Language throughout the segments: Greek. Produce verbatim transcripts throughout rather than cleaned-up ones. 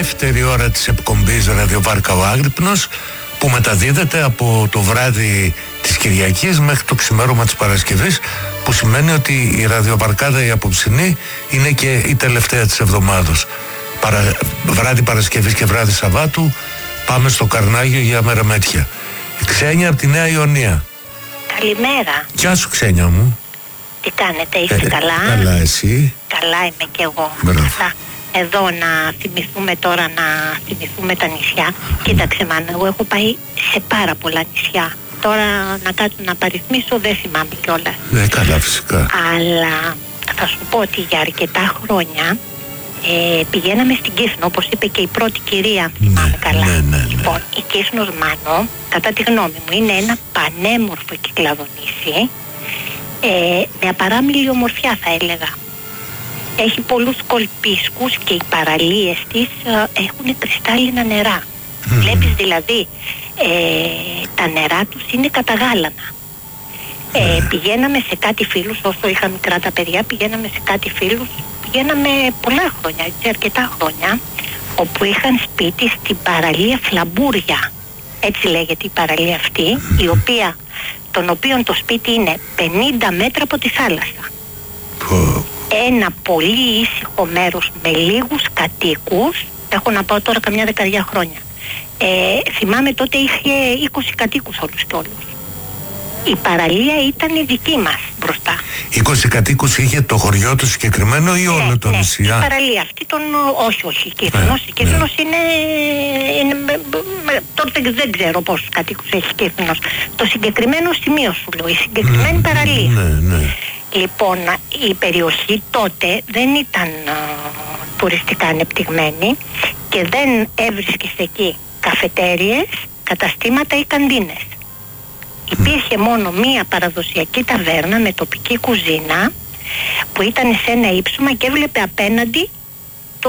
δεύτερη ώρα της εκπομπής Ραδιοβάρκα ο Άγρυπνος, που μεταδίδεται από το βράδυ της Κυριακής μέχρι το ξημέρωμα της Παρασκευής, που σημαίνει ότι η Ραδιοβαρκάδα η απόψινή είναι και η τελευταία της εβδομάδος. Παρα... βράδυ Παρασκευής και βράδυ Σαββάτου πάμε στο Καρνάγιο για μερεμέτια. Η Ξένια από τη Νέα Ιωνία. Καλημέρα. Γεια σου Ξένια μου. Τι κάνετε, είστε ε, καλά? Καλά, εσύ? Καλά είμαι και εγώ. Μπράβο. Εδώ να θυμηθούμε τώρα, να θυμηθούμε τα νησιά. Mm. Κοίταξε μάνα, εγώ έχω πάει σε πάρα πολλά νησιά. Τώρα να κάτσω να παριθμίσω δεν θυμάμαι κιόλας. Ναι, καλά φυσικά. Αλλά θα σου πω ότι για αρκετά χρόνια ε, πηγαίναμε στην Κύθνο, όπως είπε και η πρώτη κυρία, αν θυμάμαι ναι, καλά. Ναι, ναι, ναι. Λοιπόν, η Κύθνος, Μάνο, κατά τη γνώμη μου, είναι ένα πανέμορφο κυκλαδονήσι, ε, με απαράμιλη ομορφιά θα έλεγα. Έχει πολλούς κολπίσκους και οι παραλίες της ε, έχουν κρυστάλλινα νερά. Mm. Βλέπεις δηλαδή ε, τα νερά τους είναι καταγάλανα. Mm. Ε, πηγαίναμε σε κάτι φίλους, όσο είχα μικρά τα παιδιά, πηγαίναμε σε κάτι φίλους, πηγαίναμε πολλά χρόνια, έτσι αρκετά χρόνια, όπου είχαν σπίτι στην παραλία Φλαμπούρια. Έτσι λέγεται η παραλία αυτή, mm. η οποία, τον οποίον το σπίτι είναι πενήντα μέτρα από τη θάλασσα. Mm. Ένα πολύ ήσυχο μέρος με λίγους κατοίκους, έχω να πάω τώρα καμιά δεκαριά χρόνια. Ε, θυμάμαι τότε είχε είκοσι κατοίκους όλους και όλους. Η παραλία ήταν η δική μας μπροστά. είκοσι κατοίκους είχε το χωριό του συγκεκριμένο ή ναι, όλο το ναι, νησί? η παραλία αυτή τον... Όχι, όχι, η Κύθνος. Η Κύθνος ναι. είναι... είναι τότε δεν ξέρω πόσους κατοίκους έχει η Κύθνος. Το συγκεκριμένο σημείο σου λέω, η συγκεκριμένη mm, παραλία. Ναι, ναι. Λοιπόν, η περιοχή τότε δεν ήταν α, τουριστικά ανεπτυγμένη και δεν έβρισκες εκεί καφετέριες, καταστήματα ή καντίνες. Υπήρχε μόνο μία παραδοσιακή ταβέρνα με τοπική κουζίνα που ήταν σε ένα ύψωμα και έβλεπε απέναντι το,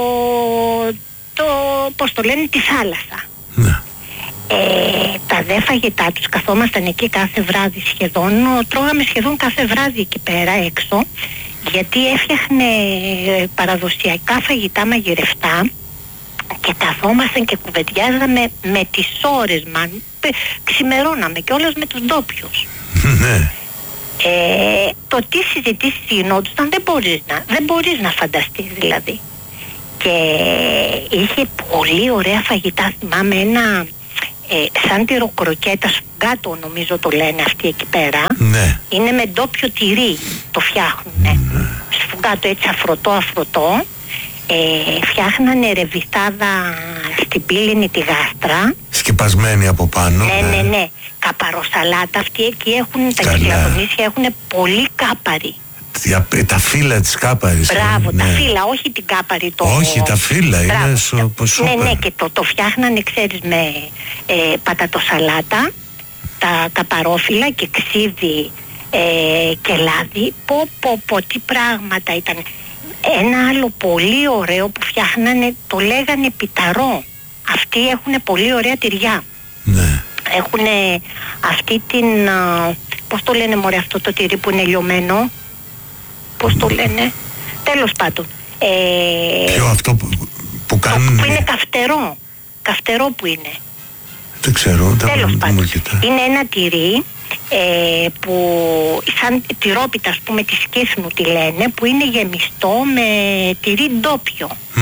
το πώς το λένε, τη θάλασσα. Ναι. Ε, τα δε φαγητά τους, καθόμασταν εκεί κάθε βράδυ σχεδόν, τρώγαμε σχεδόν κάθε βράδυ εκεί πέρα έξω, γιατί έφτιαχνε παραδοσιακά φαγητά μαγειρευτά και καθόμασταν και κουβεντιάζαμε με τις ώρες μας, ξημερώναμε κιόλας με τους ντόπιους. Ναι. Ε, το τι συζητήσεις γινόντουσαν δεν μπορείς να, δεν μπορείς να φανταστείς δηλαδή. Και είχε πολύ ωραία φαγητά, θυμάμαι ένα ε, σαν τυροκροκέτα σφουγγάτο νομίζω το λένε αυτοί εκεί πέρα. Ναι. Είναι με ντόπιο τυρί το φτιάχνουνε. Ναι. Σφουγγάτο έτσι αφρωτό αφρωτό. Ε, φτιάχνανε ρεβιστάδα στην πύληνη τη γάστρα. Σκεπασμένη από πάνω. Ναι, ναι, ναι. Καπαροσαλάτα. Αυτοί εκεί έχουν, τα κυκλαδονήσια έχουν πολύ κάπαρη. Τα, τα φύλλα της κάπαρης. Μπράβο, ναι. τα φύλλα, όχι την κάπαρη. Το... Όχι, τα φύλλα είναι σούπερ. Ναι, ναι, και το, το φτιάχνανε, ξέρεις, με ε, πατατοσαλάτα, τα καπαρόφυλλα και ξύδι ε, και λάδι. Πω, πω, πω, τι πράγματα ήταν. Ένα άλλο πολύ ωραίο που φτιάχνανε, το λέγανε πιταρό. Αυτοί έχουν πολύ ωραία τυριά. Ναι. Έχουν αυτή την, α, πώς το λένε μωρέ αυτό το τυρί που είναι λιωμένο, πώς το λένε, τέλος πάντων. Ε, Ποιο αυτό που, που κάνουν... Που είναι καυτερό, καυτερό που είναι. Δεν ξέρω, τέλος δεν πάντων. μου κοιτά. Είναι ένα τυρί ε, που σαν τυρόπιτα ας πούμε της Κύθνου τη λένε, που είναι γεμιστό με τυρί ντόπιο. Mm.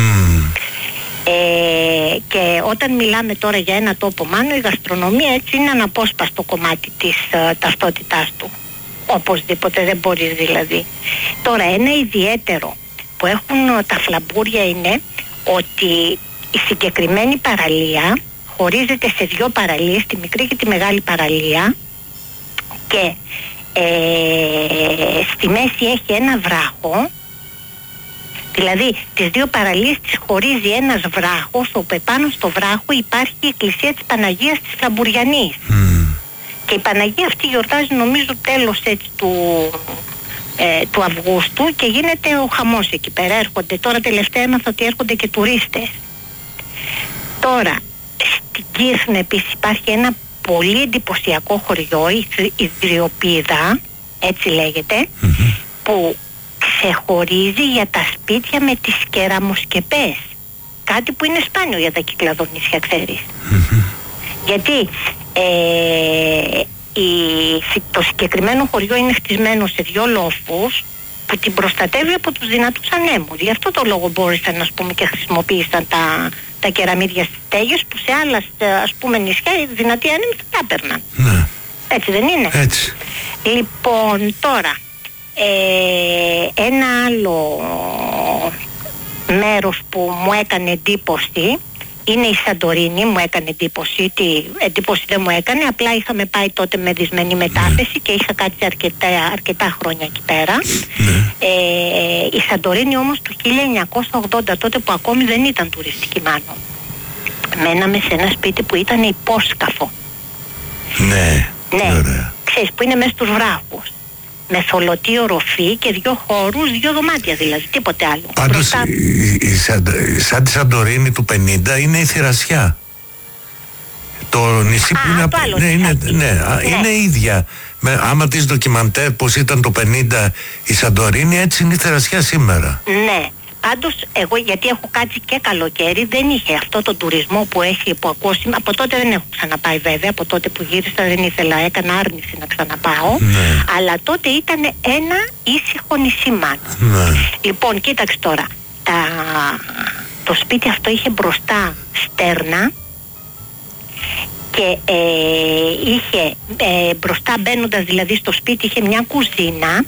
Ε, και όταν μιλάμε τώρα για ένα τόπο Μάνο, η γαστρονομία έτσι είναι αναπόσπαστο κομμάτι της uh, ταυτότητάς του. Οπωσδήποτε, δεν μπορείς δηλαδή. Τώρα ένα ιδιαίτερο που έχουν τα Φλαμπούρια είναι ότι η συγκεκριμένη παραλία χωρίζεται σε δύο παραλίες, τη μικρή και τη μεγάλη παραλία, και ε, στη μέση έχει ένα βράχο. Δηλαδή τις δύο παραλίες τις χωρίζει ένας βράχος, όπου επάνω στο βράχο υπάρχει η εκκλησία της Παναγίας της Φλαμπουριανής. Mm. Και η Παναγία αυτή γιορτάζει νομίζω τέλος έτσι του, ε, του Αυγούστου και γίνεται ο χαμός εκεί πέρα. Έρχονται, τώρα τελευταία έμαθα ότι έρχονται και τουρίστες. Τώρα στην Κύθνο επίσης υπάρχει ένα πολύ εντυπωσιακό χωριό, η Ιδριοπίδα, έτσι λέγεται, mm-hmm. που ξεχωρίζει για τα σπίτια με τις κεραμοσκεπές. κάτι που είναι σπάνιο για τα Κυκλαδονήσια, ξέρεις. Mm-hmm. Γιατί ε, η, το συγκεκριμένο χωριό είναι χτισμένο σε δύο λόφους που την προστατεύει από τους δυνατούς ανέμους. Γι' αυτό το λόγο μπόρεσαν, ας πούμε, και χρησιμοποίησαν τα, τα κεραμίδια στις στέγες που σε άλλα, ας πούμε, νησιά οι δυνατοί άνεμοι θα τα έπαιρναν. Ναι. Έτσι δεν είναι? Έτσι. Λοιπόν, τώρα ε, ένα άλλο μέρος που μου έκανε εντύπωση είναι η Σαντορίνη. Μου έκανε εντύπωση, τι εντύπωση δεν μου έκανε, απλά είχαμε πάει τότε με δυσμενή μετάθεση mm. και είχα κάτσει αρκετά, αρκετά χρόνια εκεί πέρα. Mm. Ε, η Σαντορίνη όμως του χίλια εννιακόσια ογδόντα, τότε που ακόμη δεν ήταν τουριστική μάλλον, μέναμε σε ένα σπίτι που ήταν υπόσκαφο. Ναι, ναι. Ωραία. Ξέρεις, που είναι μέσα στους βράχους, με θολωτή οροφή και δύο χώρους, δύο δωμάτια δηλαδή, τίποτε άλλο. Πάντως Μπροστά... η, η, σαν, σαν τη Σαντορίνη του πενήντα είναι η Θηρασιά. Το νησί Α, που είναι, το άλλο ναι, είναι, ναι, ναι. είναι ναι. ίδια. Με, άμα δεις ντοκιμαντέρ πως ήταν το πενήντα η Σαντορίνη, έτσι είναι η Θηρασιά σήμερα. Ναι. Πάντως εγώ, γιατί έχω κάτσει και καλοκαίρι, δεν είχε αυτό το τουρισμό που έχει, που ακούω σήμερα. Από τότε δεν έχω ξαναπάει βέβαια, από τότε που γύρισα δεν ήθελα, έκανα άρνηση να ξαναπάω. Ναι. Αλλά τότε ήταν ένα ήσυχο νησί μάλλον. Ναι. Λοιπόν, κοίταξε τώρα, τα, το σπίτι αυτό είχε μπροστά στέρνα και ε, είχε ε, μπροστά, μπαίνοντας δηλαδή στο σπίτι, είχε μια κουζίνα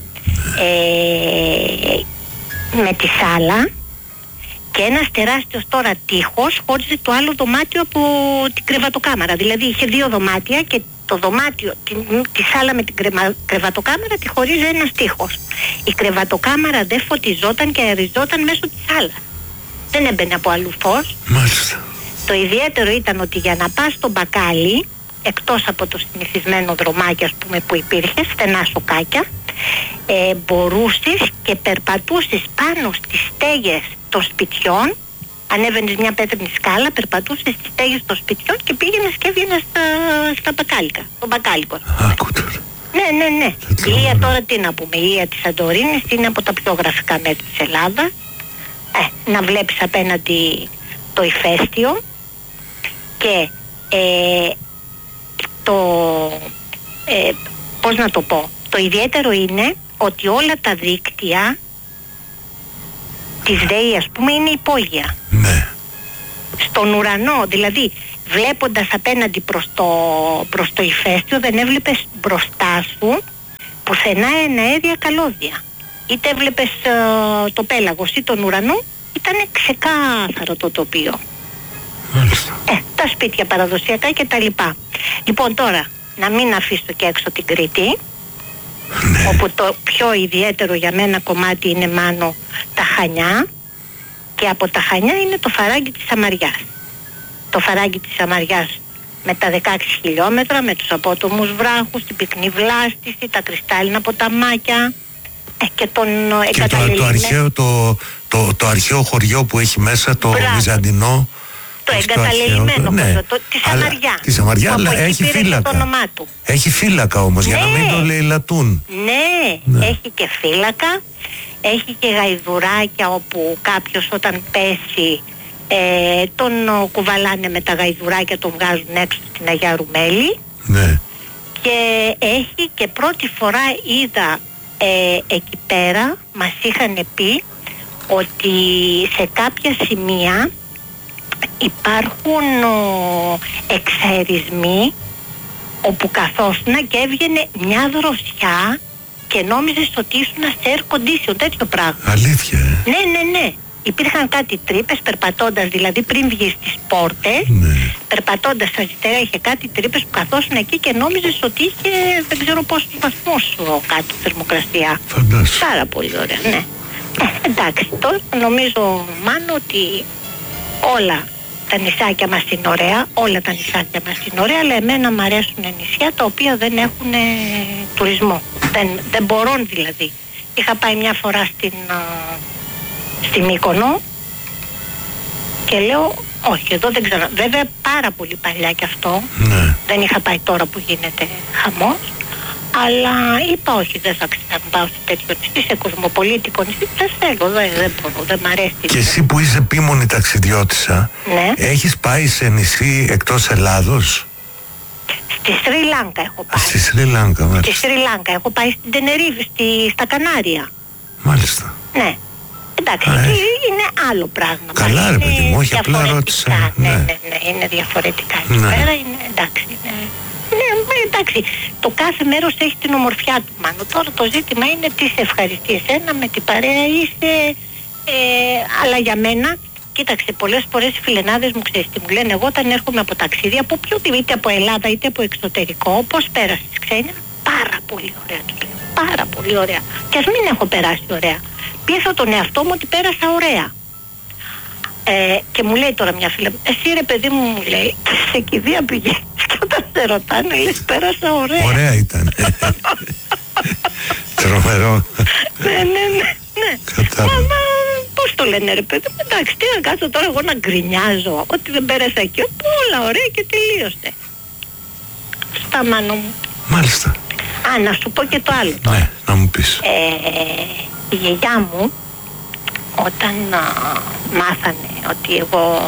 ε, με τη σάλα και ένας τεράστιος τώρα τοίχος χώριζε το άλλο δωμάτιο από την κρεβατοκάμαρα. Δηλαδή είχε δύο δωμάτια και το δωμάτιο, τη, τη σάλα με την κρεμα, κρεβατοκάμαρα τη χωρίζει ένας τοίχος. Η κρεβατοκάμαρα δεν φωτιζόταν και αεριζόταν μέσω της σάλας. Δεν έμπαινε από αλλού φως. Μάλιστα. Το ιδιαίτερο ήταν ότι για να πας στο μπακάλι, εκτός από το συνηθισμένο δρομάκι, ας πούμε, που υπήρχε, στενά σοκάκια, ε, μπορούσες και περπατούσες πάνω στις στέγες των σπιτιών, ανέβαινες μια πέτρινη σκάλα, περπατούσες στις στέγες των σπιτιών και πήγαινες και έβγαινες στα, στα μπακάλικα, στο μπακάλικο. Άκουτα. Ναι, ναι, ναι. Η Ία τώρα τι να πούμε, η Ία της Σαντορίνης είναι από τα πιο γραφικά μέτρα της Ελλάδας. Ε, να βλέπεις απέναντι το ηφαίστειο και ε, το, ε, πώς να το πω, το ιδιαίτερο είναι ότι όλα τα δίκτυα της ΔΕΗ, ας πούμε, είναι υπόγεια. Ναι. Στον ουρανό, δηλαδή βλέποντας απέναντι προς το, προς το ηφαίστειο δεν έβλεπες μπροστά σου πουθενά εναέρια καλώδια. Είτε έβλεπες ε, το πέλαγος ή τον ουρανό, ήταν ξεκάθαρο το τοπίο. Μάλιστα. Ε, τα σπίτια παραδοσιακά και τα λοιπά. Λοιπόν, τώρα, να μην αφήσω και έξω την Κρήτη, ναι. όπου το πιο ιδιαίτερο για μένα κομμάτι είναι μάλλον τα Χανιά, και από τα Χανιά είναι το Φαράγγι της Σαμαριάς. Το Φαράγγι της Σαμαριάς με τα δεκαέξι χιλιόμετρα, με τους απότομους βράχους, την πυκνή βλάστηση, τα κρυστάλλινα ποταμάκια ε, και τον και το, το, αρχαίο, το, το, το αρχαίο χωριό που έχει μέσα, το Μπράβο. Βυζαντινό. Το εγκαταλελειμμένο ναι. χωριό, το, τη Σαμαριά. Τη Σαμαριά, αλλά έχει φύλακα. Έχει φύλακα όμως, ναι. για να μην το λαιλατούν. Ναι, ναι, έχει και φύλακα, έχει και γαϊδουράκια όπου κάποιος όταν πέσει ε, τον κουβαλάνε με τα γαϊδουράκια, τον βγάζουν έξω στην Αγιά Ρουμέλη. Ναι. Και έχει και πρώτη φορά είδα ε, εκεί πέρα, μας είχαν πει ότι σε κάποια σημεία υπάρχουν ο, εξαερισμοί όπου καθόσουν και έβγαινε μια δροσιά και νόμιζες ότι ήσουν σε air condition, τέτοιο πράγμα. Αλήθεια, ε? Ναι, ναι, ναι. Υπήρχαν κάτι τρύπες περπατώντας, δηλαδή πριν βγεις στις πόρτες, ναι. περπατώντας στα αριστερά είχε κάτι τρύπες που καθόσουν εκεί και νόμιζες ότι είχε δεν ξέρω πόσους βαθμούς κάτω θερμοκρασία. Φαντάσου. Πάρα πολύ ωραία, ναι. Ε, εντάξει, τώρα νομίζω μάλλον ότι όλα τα νησάκια μας είναι ωραία, όλα τα νησάκια μας είναι ωραία, αλλά εμένα μου αρέσουν νησιά τα οποία δεν έχουν ε, τουρισμό. Δεν, δεν μπορούν δηλαδή. Είχα πάει μια φορά στην, α, στη Μύκονο και λέω όχι, εδώ δεν ξέρω. Βέβαια πάρα πολύ παλιά κι αυτό. Ναι. Δεν είχα πάει τώρα που γίνεται χαμός. Αλλά είπα όχι, δεν θα ξαναπάω σε τέτοιο νησί, σε κοσμοπολίτικο νησί. Δεν θέλω, δεν, δεν μπορώ, δεν μ' αρέσει. Και εσύ που είσαι επίμονη ταξιδιώτισσα, ναι. έχεις πάει σε νησί εκτός Ελλάδος? Στη Σρι Λάγκα έχω πάει. Στη Σρι Λάγκα, μάλιστα. Στη Σρι Λάγκα έχω πάει στην Τενερίφη, στη, στα Κανάρια. Μάλιστα. Ναι. Εντάξει, Α, εκεί είναι άλλο πράγμα. Καλά, ρε παιδί μου, όχι απλά ρώτησα. Ναι, ναι, ναι, ναι, είναι διαφορετικά. Εκεί ναι. πέρα είναι εντάξει. Είναι, ναι, εντάξει, το κάθε μέρος έχει την ομορφιά του, Μάνο. Τώρα το ζήτημα είναι τι σε ευχαριστεί εσένα, με τι παρέα είσαι. Ε, αλλά για μένα, κοίταξε, πολλές φορές οι φιλενάδες μου, ξέρεις τι μου λένε, εγώ όταν έρχομαι από ταξίδια, από ποιο, είτε από Ελλάδα είτε από εξωτερικό, πώς πέρασες, ξέρεις, πάρα πολύ ωραία, τους λέω, πάρα πολύ ωραία. Και ας μην έχω περάσει ωραία. Πείθα τον εαυτό μου ότι πέρασα ωραία. Ε, και μου λέει τώρα μια φίλη μου, εσύ ρε παιδί μου, μου λέει, σε κηδεία πηγαίνεις και όταν σε ρωτάνε λες πέρασα ωραία. Ωραία ήταν. Τρομερό. Ναι, ναι, ναι, ναι. Κατάλαβα. Μα, μα, πώς το λένε ρε παιδί μου, εντάξει, τι να κάτσω τώρα εγώ να γκρινιάζω ότι δεν πέρασα εκεί, όλα ωραία και τελείωσε. Στα Μάνο μου. Μάλιστα. Α, να σου πω και το άλλο τώρα. Ναι, να μου πεις. Ε, η γιαγιά μου όταν α, μάθανε ότι εγώ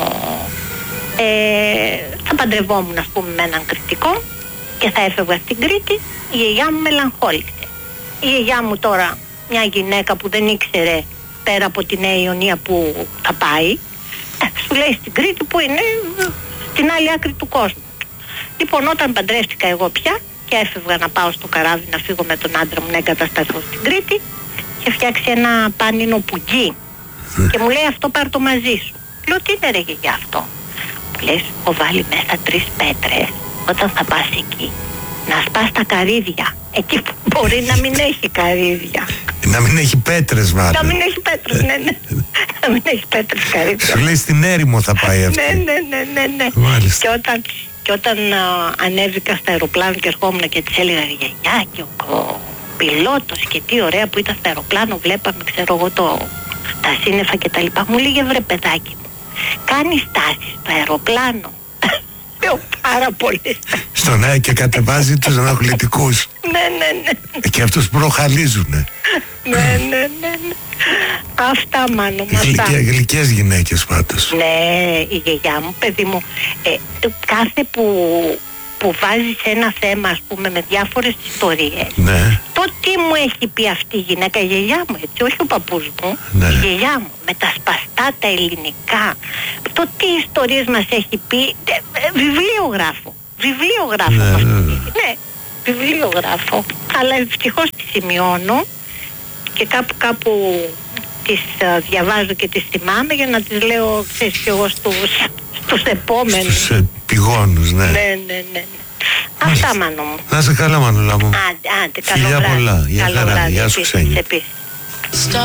ε, θα παντρευόμουν ας πούμε με έναν Κρητικό και θα έφευγα στην Κρήτη, η γιαγιά μου μελαγχόλησε. Η γιαγιά μου τώρα, μια γυναίκα που δεν ήξερε πέρα από τη Νέα Ιωνία που θα πάει, ε, σου λέει στην Κρήτη που είναι στην άλλη άκρη του κόσμου. Λοιπόν, όταν παντρεύτηκα εγώ πια και έφευγα να πάω στο καράβι να φύγω με τον άντρα μου να εγκατασταθώ στην Κρήτη, είχε φτιάξει ένα πάνινο πουγγί και μου λέει αυτό πάρ' το μαζί σου. Λέω τι είναι ρε για αυτό? Μου λέει σου βάλει μέσα τρεις πέτρες όταν θα πας εκεί να σπάς τα καρύδια εκεί που μπορεί να μην έχει καρύδια. Να μην έχει πέτρες μάλλον. Να μην έχει πέτρες, ναι, ναι. Να μην έχει πέτρες καρύδια. Σου λέει στην έρημο θα πάει αυτή. Ναι, ναι, ναι, ναι, ναι. Μάλιστα. Και όταν, και όταν α, ανέβηκα στα αεροπλάνο και ερχόμουν και της έλεγα γιαγιά και ο, ο πιλότος και τι ωραία που ήταν στο αεροπλάνο, βλέπαμε ξέρω εγώ το, τα σύννεφα και τα λοιπά. Μου λέγε βρε παιδάκι μου, κάνει στάση στο αεροπλάνο. Λέω πάρα πολύ. Στον αέρα και κατεβάζει τους ενοχλητικούς. Ναι, ναι, ναι. Και αυτούς προχαλίζουνε. Ναι, ναι, ναι, ναι. Αυτά Μάνο μου, αυτά. Γλυκές γυναίκες πάντως. Ναι, η γιαγιά μου, παιδί μου, ε, κάθε που, που βάζεις ένα θέμα, ας πούμε, με διάφορες ιστορίες, Ναι. το τι μου έχει πει αυτή η γυναίκα, η γιαγιά μου, έτσι, όχι ο παππούς μου, Ναι. η γιαγιά μου, με τα σπαστά τα ελληνικά, το τι ιστορίες μας έχει πει, ε, ε, βιβλιογράφο, βιβλιογράφο. Ναι, μας ναι. πει. Ναι, βιβλιογράφο, αλλά ευτυχώς τη σημειώνω και κάπου κάπου τις uh, διαβάζω και τις θυμάμαι για να τις λέω, ξέρεις και εγώ στους, στους επόμενους. Στους ε, πηγόνους, ναι. Ναι, ναι, ναι. Αυτά Μάνο μου. Να είσαι καλά Μανούλα μου. Άντε, άντε, καλό Φιλιά βράδυ. πολλά. Γεια Καλό χαρά. βράδυ. Γεια σου Επίσης, Ξένια. επίσης.